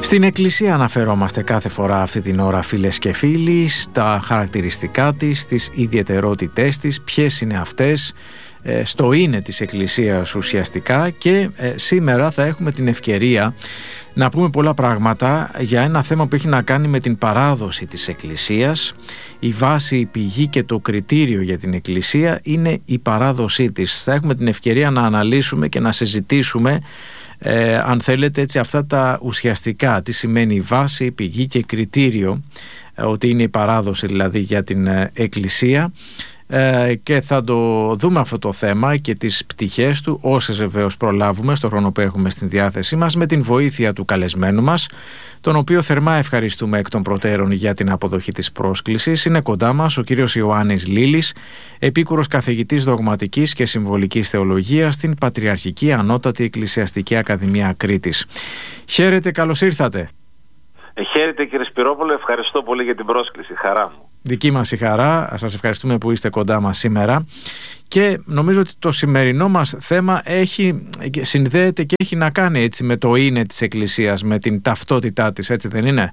Στην Εκκλησία αναφερόμαστε κάθε φορά αυτή την ώρα, φίλες και φίλοι, στα χαρακτηριστικά της, στις ιδιαιτερότητές της, ποιες είναι αυτές, στο είναι της Εκκλησίας ουσιαστικά, και σήμερα θα έχουμε την ευκαιρία να πούμε πολλά πράγματα για ένα θέμα που έχει να κάνει με την παράδοση της Εκκλησίας. Η βάση, η πηγή και το κριτήριο για την Εκκλησία είναι η παράδοσή της. Θα έχουμε την ευκαιρία να αναλύσουμε και να συζητήσουμε αν θέλετε έτσι αυτά τα ουσιαστικά, τι σημαίνει βάση, πηγή και κριτήριο, ότι είναι η παράδοση δηλαδή για την Εκκλησία, και θα το δούμε αυτό το θέμα και τις πτυχές του, όσες βεβαίως προλάβουμε στο χρόνο που έχουμε στην διάθεσή μας, με την βοήθεια του καλεσμένου μας, τον οποίο θερμά ευχαριστούμε εκ των προτέρων για την αποδοχή της πρόσκλησης. Είναι κοντά μας ο κύριος Ιωάννης Λίλης, επίκουρος καθηγητής δογματικής και συμβολικής θεολογίας στην Πατριαρχική Ανώτατη Εκκλησιαστική Ακαδημία Κρήτης. Χαίρετε, καλώς ήρθατε. Χαίρετε κύριε Σπυρόπουλο, ευχαριστώ πολύ για την πρόσκληση, χαρά μου. Δική μας η χαρά, σας ευχαριστούμε που είστε κοντά μας σήμερα, και νομίζω ότι το σημερινό μας θέμα συνδέεται και έχει να κάνει έτσι με το είναι της Εκκλησίας, με την ταυτότητά της, έτσι δεν είναι?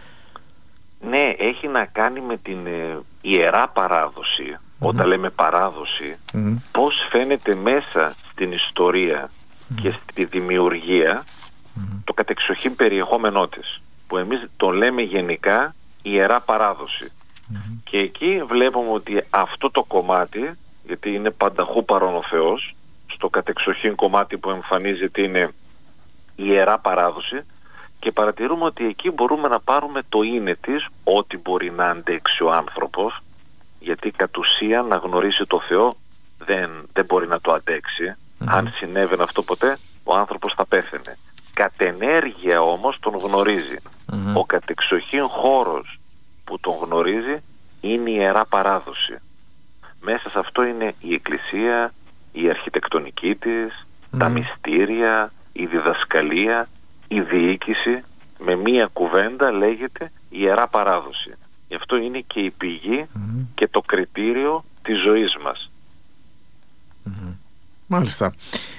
Ναι, έχει να κάνει με την ιερά παράδοση. Όταν λέμε παράδοση, πώς φαίνεται μέσα στην ιστορία και στη δημιουργία το κατεξοχήν περιεχόμενό της, που εμείς το λέμε γενικά ιερά παράδοση. Και εκεί βλέπουμε ότι αυτό το κομμάτι, γιατί είναι πανταχού παρόν ο Θεός, στο κατεξοχήν κομμάτι που εμφανίζεται είναι η ιερά παράδοση, και παρατηρούμε ότι εκεί μπορούμε να πάρουμε το είναι της, ό,τι μπορεί να αντέξει ο άνθρωπος, γιατί κατ' ουσία να γνωρίσει το Θεό δεν μπορεί να το αντέξει. Αν συνέβαινε αυτό ποτέ, ο άνθρωπος θα πέθαινε. Κατ' ενέργεια όμως τον γνωρίζει. Ο κατεξοχήν χώρος που τον γνωρίζει είναι η ιερά παράδοση. Μέσα σε αυτό είναι η Εκκλησία, η αρχιτεκτονική της, τα μυστήρια, η διδασκαλία, η διοίκηση. Με μία κουβέντα λέγεται η ιερά παράδοση. Γι' αυτό είναι και η πηγή και το κριτήριο της ζωής μας. Μάλιστα.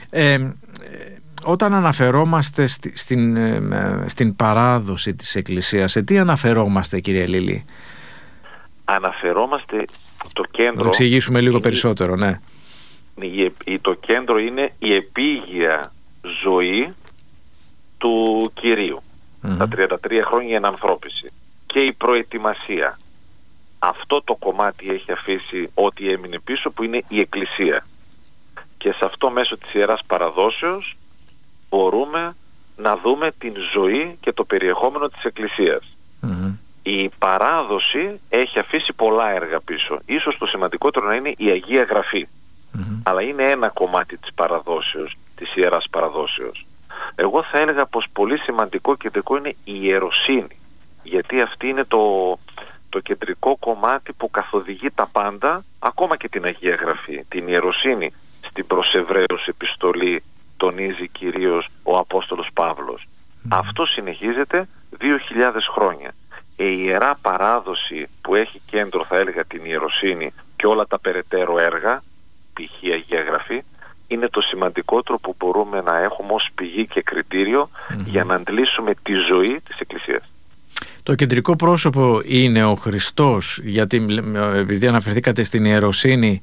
Όταν αναφερόμαστε στην παράδοση της Εκκλησίας, σε τι αναφερόμαστε, κύριε Λίλη? Αναφερόμαστε το κέντρο. Να το εξηγήσουμε λίγο περισσότερο, ναι. Το κέντρο είναι η επίγεια ζωή του Κυρίου. Τα 33 χρόνια ενανθρώπιση και η προετοιμασία. Αυτό το κομμάτι έχει αφήσει ό,τι έμεινε πίσω, που είναι η Εκκλησία. Και σε αυτό, μέσω της Ιεράς Παραδόσεως, μπορούμε να δούμε την ζωή και το περιεχόμενο της Εκκλησίας. Η παράδοση έχει αφήσει πολλά έργα πίσω. Ίσως το σημαντικότερο να είναι η Αγία Γραφή. Αλλά είναι ένα κομμάτι της παραδόσεως, της Ιεράς Παραδόσεως. Εγώ θα έλεγα πως πολύ σημαντικό κεντρικό είναι η ιεροσύνη. Γιατί αυτή είναι το κεντρικό κομμάτι που καθοδηγεί τα πάντα, ακόμα και την Αγία Γραφή. Την ιεροσύνη στην προς Εβραίους επιστολή τονίζει κυρίως ο Απόστολος Παύλος. Αυτό συνεχίζεται 2.000 χρόνια. Η ιερά παράδοση που έχει κέντρο, θα έλεγα, την ιεροσύνη και όλα τα περαιτέρω έργα, π.χ. η Αγία Γραφή, είναι το σημαντικότερο που μπορούμε να έχουμε ως πηγή και κριτήριο για να αντλήσουμε τη ζωή της Εκκλησίας. Το κεντρικό πρόσωπο είναι ο Χριστός, γιατί επειδή αναφερθήκατε στην ιεροσύνη,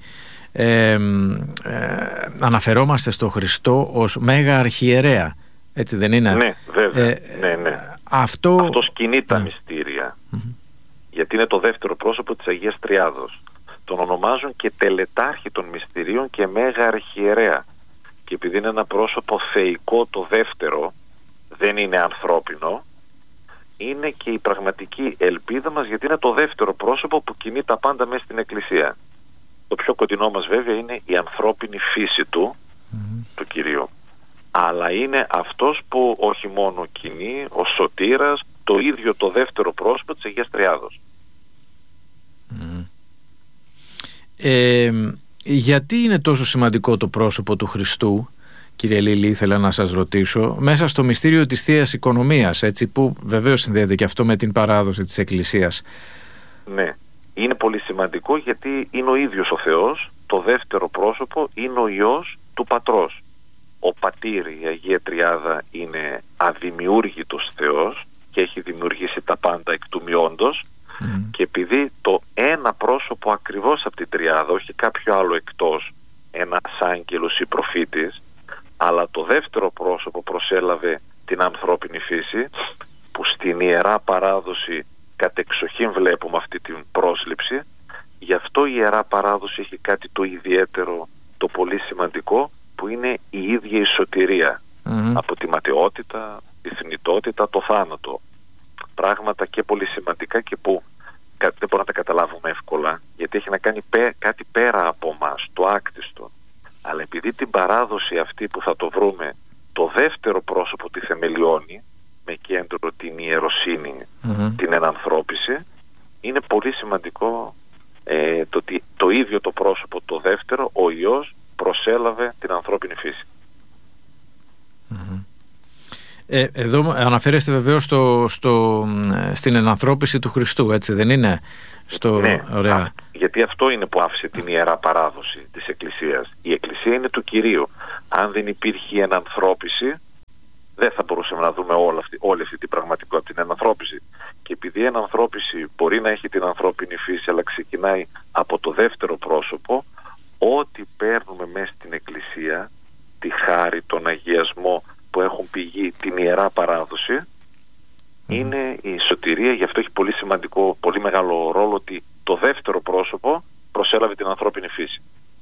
αναφερόμαστε στο Χριστό ως Μέγα Αρχιερέα, έτσι δεν είναι? Ναι, βέβαια. Ναι. Αυτός κινεί τα μυστήρια, γιατί είναι το δεύτερο πρόσωπο της Αγίας Τριάδος. Τον ονομάζουν και τελετάρχη των μυστηρίων και Μέγα Αρχιερέα. Και επειδή είναι ένα πρόσωπο θεϊκό, το δεύτερο, δεν είναι ανθρώπινο, είναι και η πραγματική ελπίδα μας, γιατί είναι το δεύτερο πρόσωπο που κινεί τα πάντα μέσα στην Εκκλησία. Το πιο κοντινό μας βέβαια είναι η ανθρώπινη φύση του Κυρίου. Αλλά είναι αυτός που όχι μόνο κινεί, ο σωτήρας, το ίδιο το δεύτερο πρόσωπο της Αγίας Τριάδος. Γιατί είναι τόσο σημαντικό το πρόσωπο του Χριστού, κύριε Λίλη, ήθελα να σας ρωτήσω, μέσα στο μυστήριο της Θείας Οικονομίας, έτσι, που βεβαίως συνδέεται και αυτό με την παράδοση της Εκκλησίας? Ναι, είναι πολύ σημαντικό, γιατί είναι ο ίδιος ο Θεός, το δεύτερο πρόσωπο είναι ο Υιός του Πατρός. Ο Πατήρ, η Αγία Τριάδα, είναι αδημιούργητος Θεός, προσέλαβε την ανθρώπινη φύση, που στην Ιερά Παράδοση κατεξοχήν βλέπουμε αυτή την πρόσληψη. Γι' αυτό η Ιερά Παράδοση έχει κάτι το ιδιαίτερο, το πολύ σημαντικό, που είναι η ίδια η σωτηρία από τη ματαιότητα, τη θνητότητα, το θάνατο. Πράγματα και πολύ σημαντικά και που δεν μπορούμε να τα καταλάβουμε εύκολα, γιατί έχει να κάνει κάτι πέρα από μας, το άκτιστο. Αλλά επειδή την παράδοση αυτή που θα το βρούμε, το δεύτερο πρόσωπο τη θεμελιώνει, με κέντρο την ιεροσύνη, την ενανθρώπιση, είναι πολύ σημαντικό το ότι το ίδιο το πρόσωπο, το δεύτερο, ο Υιός, προσέλαβε την ανθρώπινη φύση. Εδώ αναφέρεστε βεβαίως στην ενανθρώπιση του Χριστού, έτσι δεν είναι? Ναι, ωραία. Γιατί αυτό είναι που άφησε την Ιερά Παράδοση της Εκκλησίας. Η Εκκλησία είναι του Κυρίου. Αν δεν υπήρχε η ενανθρώπιση, δεν θα μπορούσαμε να δούμε όλη αυτή την πραγματικότητα, την ενανθρώπιση. Και επειδή η ενανθρώπιση μπορεί να έχει την ανθρώπινη φύση, αλλά ξεκινάει από το δεύτερο πρόσωπο, ό,τι παίρνουμε μέσα στην Εκκλησία, τη χάρη, τον αγιασμό που έχουν πηγή την Ιερά Παράδοση, είναι η σωτηρία. Γι' αυτό έχει πολύ σημαντικό, πολύ μεγάλο ρόλο ότι το δεύτερο πρόσωπο προσέλαβε την ανθρώπινη φύση.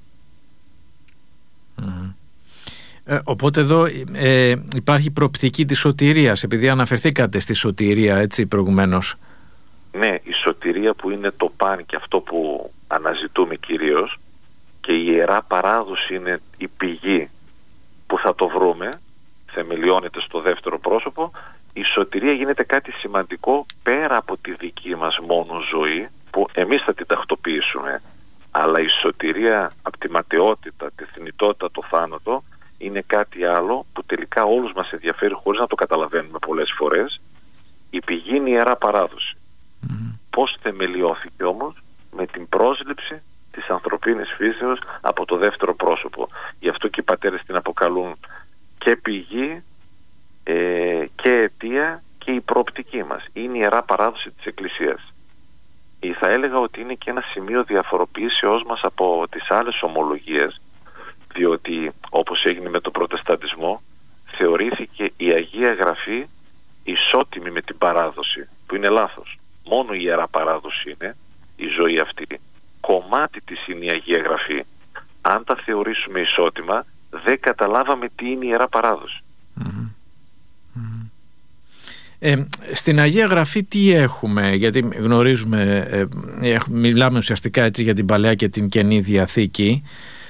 Οπότε εδώ υπάρχει προοπτική της σωτηρίας, επειδή αναφερθήκατε στη σωτηρία, έτσι, προηγουμένως. Ναι, η σωτηρία που είναι το παν και αυτό που αναζητούμε κυρίως, και η Ιερά Παράδοση είναι η πηγή που θα το βρούμε, θεμελιώνεται στο δεύτερο πρόσωπο. Η σωτηρία γίνεται κάτι σημαντικό πέρα από τη δική μας μόνο ζωή, που εμείς θα την τακτοποιήσουμε. Αλλά η σωτηρία από τη ματαιότητα, τη θνητότητα, το θάνατο, είναι κάτι άλλο που τελικά όλους μας ενδιαφέρει χωρίς να το καταλαβαίνουμε πολλές φορές. Η πηγή είναι η Ιερά Παράδοση. Πώς θεμελιώθηκε όμως? Με την πρόσληψη της ανθρωπίνης φύσεως από το δεύτερο πρόσωπο. Γι' αυτό και οι πατέρες την αποκαλούν και πηγή και αιτία και η προοπτική μας. Είναι η Ιερά Παράδοση της Εκκλησίας. Ή θα έλεγα ότι είναι και ένα σημείο διαφοροποίησεώς μας από τις άλλες ομολογίες, διότι όπως έγινε με τον Προτεσταντισμό, θεωρήθηκε η Αγία Γραφή ισότιμη με την παράδοση, που είναι λάθος. Μόνο η Ιερά Παράδοση είναι η ζωή αυτή. Κομμάτι της είναι η Αγία Γραφή. Αν τα θεωρήσουμε ισότιμα, δεν καταλάβαμε τι είναι η Ιερά Παράδοση. Στην Αγία Γραφή τι έχουμε? Γιατί γνωρίζουμε, μιλάμε ουσιαστικά έτσι για την Παλαιά και την Καινή Διαθήκη.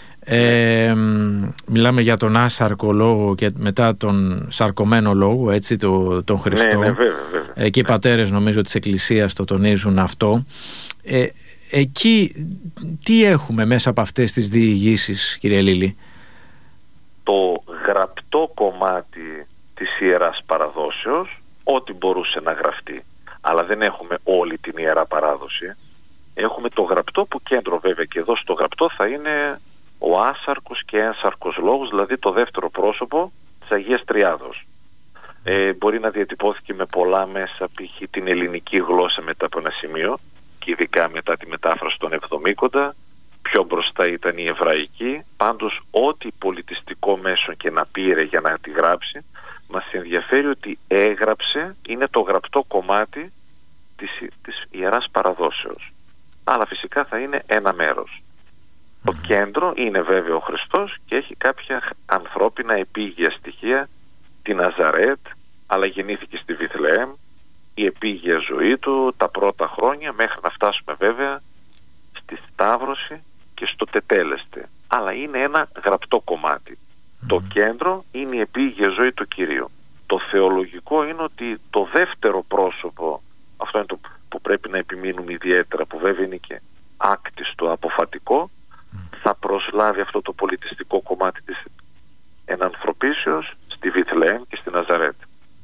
Μιλάμε για τον άσαρκο λόγο και μετά τον σαρκωμένο λόγο, έτσι, τον Χριστό. Ναι, βέβαια. Και οι πατέρες νομίζω της Εκκλησίας το τονίζουν αυτό. Εκεί τι έχουμε μέσα από αυτές τις διηγήσεις, κύριε Λίλη? Το γραπτό κομμάτι της Ιεράς Παραδόσεως, ό,τι μπορούσε να γραφτεί. Αλλά δεν έχουμε όλη την Ιερά Παράδοση. Έχουμε το γραπτό, που κέντρο βέβαια και εδώ στο γραπτό θα είναι ο άσαρκος και ένσαρκος λόγος, δηλαδή το δεύτερο πρόσωπο της Αγίας Τριάδος. Μπορεί να διατυπώθηκε με πολλά μέσα, π.χ. την ελληνική γλώσσα μετά από ένα σημείο, και ειδικά μετά τη μετάφραση των Εβδομήκοντα. Πιο μπροστά ήταν η εβραϊκή. Πάντως ό,τι πολιτιστικό μέσο και να πήρε για να τη γράψει, μας ενδιαφέρει ότι έγραψε, είναι το γραπτό κομμάτι της Ιεράς Παραδόσεως. Αλλά φυσικά θα είναι ένα μέρος. Το κέντρο είναι βέβαια ο Χριστός και έχει κάποια ανθρώπινα επίγεια στοιχεία, τη Ναζαρέτ, αλλά γεννήθηκε στη Βιθλεέμ, η επίγεια ζωή του, τα πρώτα χρόνια, μέχρι να φτάσουμε βέβαια στη Σταύρωση και στο τετέλεστε. Αλλά είναι ένα γραπτό κομμάτι. Το κέντρο είναι η επίγεια ζωή του Κυρίου. Το θεολογικό είναι ότι το δεύτερο πρόσωπο, αυτό είναι το που πρέπει να επιμείνουμε ιδιαίτερα, που βέβαια είναι και άκτιστο, αποφατικό, θα προσλάβει αυτό το πολιτιστικό κομμάτι της ενανθρωπίσεως στη Βιθλεέμ και στη Ναζαρέτ.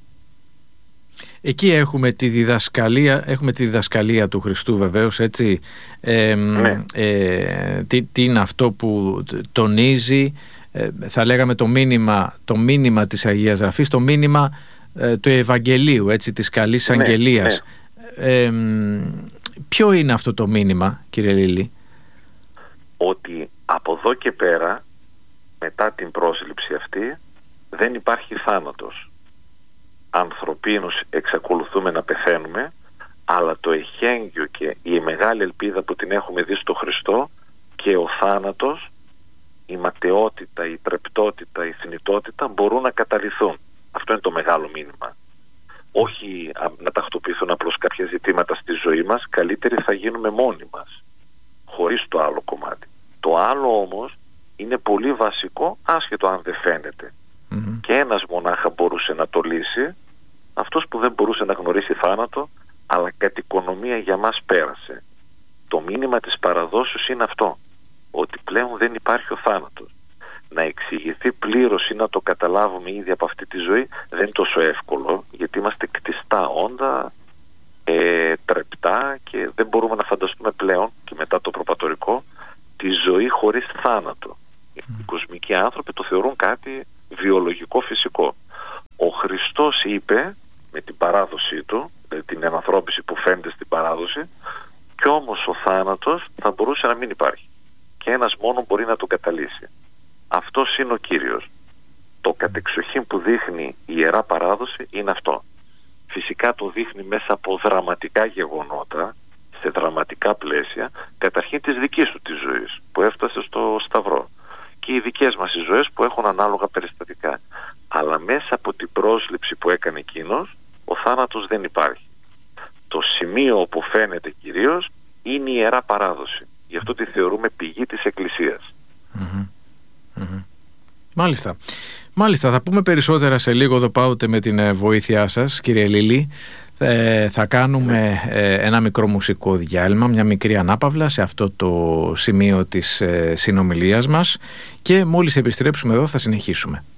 Εκεί έχουμε τη διδασκαλία του Χριστού βεβαίως, έτσι. Ναι. Τι είναι αυτό που τονίζει, θα λέγαμε το μήνυμα της Αγίας Γραφής, το μήνυμα του Ευαγγελίου, έτσι, της καλής αγγελίας. Ναι. Ποιο είναι αυτό το μήνυμα, κύριε Λίλη? Ότι από εδώ και πέρα, μετά την πρόσληψη αυτή, δεν υπάρχει θάνατος. Ανθρωπίνως εξακολουθούμε να πεθαίνουμε, αλλά το εχέγγυο και η μεγάλη ελπίδα που την έχουμε δει στο Χριστό και ο θάνατος, η ματαιότητα, η τρεπτότητα, η θνητότητα μπορούν να καταλυθούν. Αυτό είναι το μεγάλο μήνυμα. Όχι να τακτοποιηθούν απλώς κάποια ζητήματα στη ζωή μας, καλύτεροι θα γίνουμε μόνοι μας, χωρίς το άλλο κομμάτι. Το άλλο όμως είναι πολύ βασικό, άσχετο αν δεν φαίνεται. Και ένας μονάχα μπορούσε να το λύσει, αυτός που δεν μπορούσε να γνωρίσει θάνατο, αλλά κατ' οικονομία για μας πέρασε. Το μήνυμα της παραδόσεως είναι αυτό, ότι πλέον δεν υπάρχει ο θάνατος. Να εξηγηθεί πλήρως ή να το καταλάβουμε ήδη από αυτή τη ζωή δεν είναι τόσο εύκολο, γιατί είμαστε κτιστά όντα, τρεπτά, και δεν μπορούμε να φανταστούμε πλέον, και μετά το προπατορικό, τη ζωή χωρίς θάνατο. Οι κοσμικοί άνθρωποι το θεωρούν κάτι βιολογικό, φυσικό. Ο Χριστός είπε με την παράδοσή του, την ενανθρώπιση που φαίνεται στην παράδοση, κι όμως ο θάνατος θα μπορούσε να μην υπάρχει και ένας μόνο μπορεί να τον καταλύσει. Αυτός είναι ο Κύριος. Το κατεξοχήν που δείχνει η Ιερά Παράδοση είναι αυτό. Φυσικά το δείχνει μέσα από δραματικά γεγονότα, σε δραματικά πλαίσια, καταρχήν της δικής του της ζωής που έφτασε στο Σταυρό, και οι δικές μας οι ζωές που έχουν ανάλογα περιστατικά. Αλλά μέσα από την πρόσληψη που έκανε εκείνος, ο θάνατος δεν υπάρχει. Το σημείο όπου φαίνεται κυρίως είναι η Ιερά Παράδοση. Γι' αυτό τη θεωρούμε πηγή της Εκκλησίας. Μάλιστα, θα πούμε περισσότερα σε λίγο εδώ πάοτε με την βοήθειά σας, κύριε Λίλη. Θα κάνουμε ένα μικρό μουσικό διάλειμμα, μια μικρή ανάπαυλα σε αυτό το σημείο της συνομιλίας μας, και μόλις επιστρέψουμε εδώ θα συνεχίσουμε.